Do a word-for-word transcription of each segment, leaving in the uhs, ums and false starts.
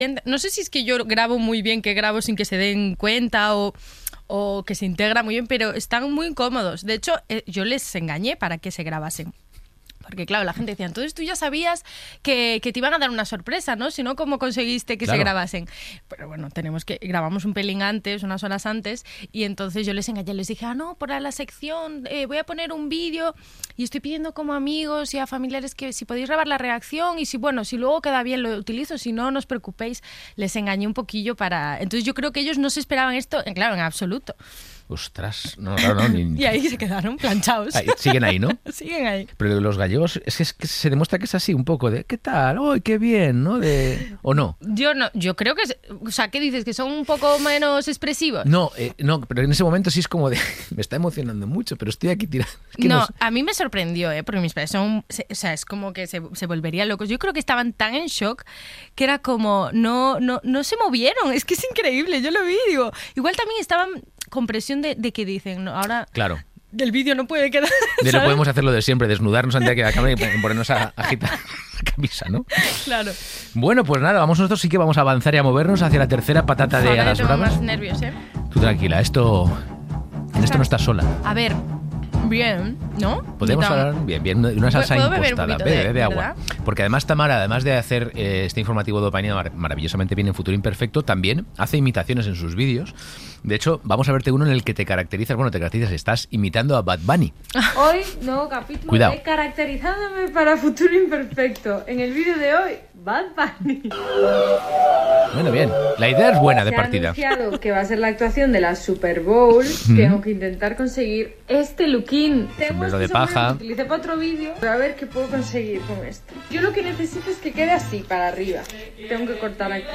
No sé si es que yo grabo muy bien, que grabo sin que se den cuenta o, o que se integra muy bien, pero están muy cómodos. De hecho, eh, yo les engañé para que se grabasen. Porque claro, la gente decía, entonces tú ya sabías que, que te iban a dar una sorpresa, ¿no? Si no, ¿cómo conseguiste que claro. se grabasen? Pero bueno, tenemos que grabamos un pelín antes, unas horas antes, y entonces yo les engañé, les dije, ah, no, por la sección eh, voy a poner un vídeo y estoy pidiendo como amigos y a familiares que si podéis grabar la reacción y si, bueno, si luego queda bien lo utilizo, si no, no os preocupéis. Les engañé un poquillo para... Entonces yo creo que ellos no se esperaban esto, claro, en absoluto. Ostras, no, no, no. Ni... Y ahí se quedaron planchados. Ahí, siguen ahí, ¿no? Siguen ahí. Pero los gallegos, es que, es que se demuestra que es así, un poco de, ¿qué tal? ¡Uy, qué bien! ¿No? De, ¿o no? Yo no, yo creo que, o sea, ¿qué dices? ¿Que son un poco menos expresivos? No, eh, no, pero en ese momento sí es como de, me está emocionando mucho, pero estoy aquí tirando. Es que no, no, a mí me sorprendió, ¿eh? Porque mis padres son, o sea, es como que se, se volverían locos. Yo creo que estaban tan en shock que era como, no, no, no se movieron. Es que es increíble, yo lo vi, digo. Igual también estaban con presión de, de que dicen, ¿no? Ahora claro. del vídeo no puede quedar. De no podemos hacer lo de siempre, desnudarnos ante la cámara y ponernos a agitar la camisa, ¿no? Claro. Bueno, pues nada, vamos nosotros sí que vamos a avanzar y a movernos hacia la tercera patata de Joder, Alas tengo Bravas. más nervios, ¿eh? Tú tranquila, esto en esto no estás sola. A ver, bien, ¿no? Podemos hablar bien, bien, de una salsa impostada, de, bebe, bebe agua. ¿verdad? Porque además Tamara, además de hacer eh, este informativo de Opañía mar- maravillosamente bien en Futuro Imperfecto, también hace imitaciones en sus vídeos. De hecho, vamos a verte uno en el que te caracterizas, bueno, te caracterizas, estás imitando a Bad Bunny. Hoy, nuevo capítulo Cuidado. de Caracterizándome para Futuro Imperfecto. En el vídeo de hoy, Bad Bunny. Bueno, bien, la idea es buena de Se partida. ha anunciado que va a ser la actuación de la Super Bowl. Tengo que intentar conseguir este looking. Tengo Sombrero este de paja. sombrero que utilicé para otro vídeo. A ver qué puedo conseguir con esto. Yo lo que necesito es que quede así, para arriba. Tengo que cortar aquí.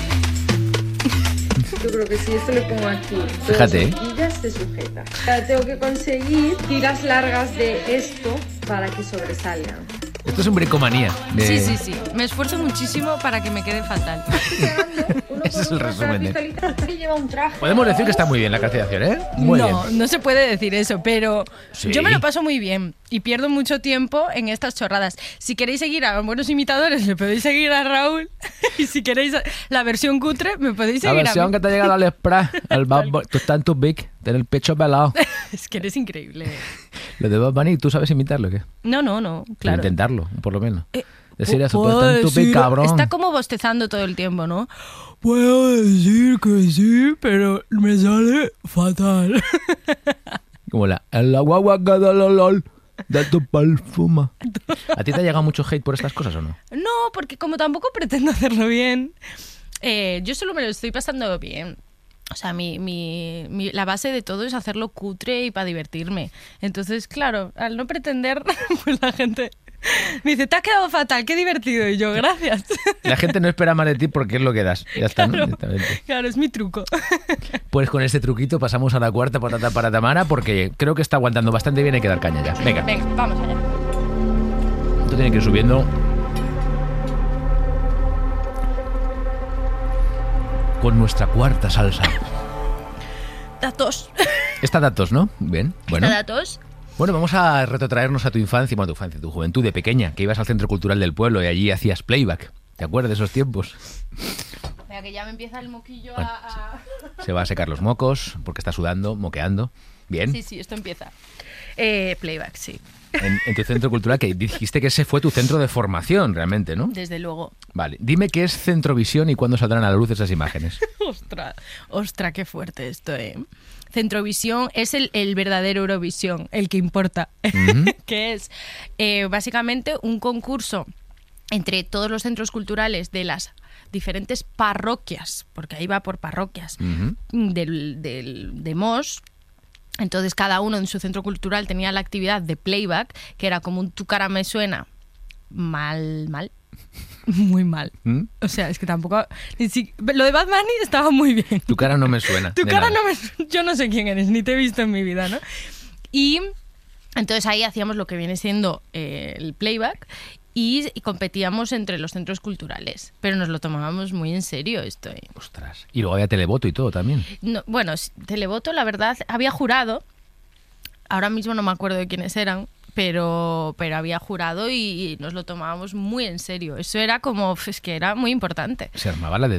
Yo creo que si esto le pongo aquí, Fíjate, ¿eh? ya se sujeta. Ahora tengo que conseguir tiras largas de esto para que sobresalgan. Esto es un bricomanía. De... Sí, sí, sí. Me esfuerzo muchísimo para que me quede fatal. Ese es el resumen. ¿eh? Lleva un traje. Podemos decir que está muy bien la caracterización, ¿eh? Muy no, bien. no se puede decir eso, pero Sí. yo me lo paso muy bien y pierdo mucho tiempo en estas chorradas. Si queréis seguir a buenos imitadores, me podéis seguir a Raúl. Y si queréis la versión cutre, me podéis La seguir a versión mí. que te ha llegado al Express, el Bad Bunny, tú estás en tu big, tienes el pecho pelado. Es que eres increíble. Lo de Bad Bunny, ¿tú sabes imitarlo o qué? No, no, no, claro. Intentarlo, por lo menos. Eh, Decir eso, tú puedo estás en tu big, decir- cabrón. Está como bostezando todo el tiempo, ¿no? Puedo decir que sí, pero me sale fatal. Como la, el guagua que da la lol de tu perfuma. ¿A ti te ha llegado mucho hate por estas cosas o no? No, porque como tampoco pretendo hacerlo bien, eh, yo solo me lo estoy pasando bien. O sea, mi, mi, mi, la base de todo es hacerlo cutre y para divertirme. Entonces, claro, al no pretender, pues la gente me dice, te ha quedado fatal, qué divertido. Y yo, gracias. La gente no espera más de ti porque es lo que das. Ya está, ¿no? Claro, Directamente. claro, es mi truco. Pues con este truquito pasamos a la cuarta patata para Tamara porque creo que está aguantando bastante bien, hay que dar caña ya. Venga, Venga, vamos allá. esto tiene que ir subiendo. Con nuestra cuarta salsa. Datos. Esta datos, ¿no? Bien, bueno. Datos. Bueno, vamos a retrotraernos a tu infancia, bueno, tu infancia, tu juventud de pequeña, que ibas al Centro Cultural del Pueblo y allí hacías playback. ¿Te acuerdas de esos tiempos? Mira que ya me empieza el moquillo Bueno, a... a... Se va a secar los mocos porque está sudando, moqueando. Bien. Sí, sí, esto empieza. Eh, playback, sí. En, en tu centro cultural, que dijiste que ese fue tu centro de formación, realmente, ¿no? Desde luego. Vale. Dime qué es Centrovisión y cuándo saldrán a la luz esas imágenes. Ostras, ostras, qué fuerte esto, ¿eh? Centrovisión es el, el verdadero Eurovisión, el que importa, Uh-huh. que es eh, básicamente un concurso entre todos los centros culturales de las diferentes parroquias, porque ahí va por parroquias, Uh-huh. del, del, de Mos. Entonces cada uno en su centro cultural tenía la actividad de playback, que era como un tu cara me suena mal, mal, muy mal. ¿Mm? O sea, es que tampoco... Ni si, lo de Bad Bunny estaba muy bien. Tu cara no me suena. Tu de cara nada. no me... Yo no sé quién eres, ni te he visto en mi vida, ¿no? Y entonces ahí hacíamos lo que viene siendo eh, el playback y, y competíamos entre los centros culturales. Pero nos lo tomábamos muy en serio esto. ¿eh? Ostras. Y luego había televoto y todo también. No, bueno, televoto, la verdad, había jurado. Ahora mismo no me acuerdo de quiénes eran. pero, pero había jurado y, y nos lo tomábamos muy en serio. Eso era como, es que era muy importante. Se armaba la de